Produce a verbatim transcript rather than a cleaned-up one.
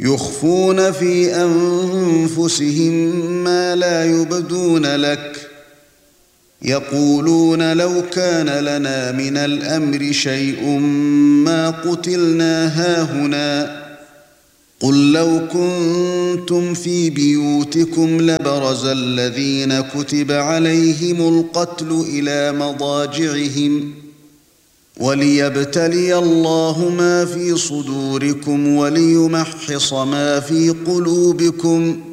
يخفون في أنفسهم ما لا يبدون لك يقولون لو كان لنا من الأمر شيء ما قتلنا هاهنا قل لو كنتم في بيوتكم لبرز الذين كتب عليهم القتل إلى مضاجعهم وليبتلي الله ما في صدوركم وليمحص ما في قلوبكم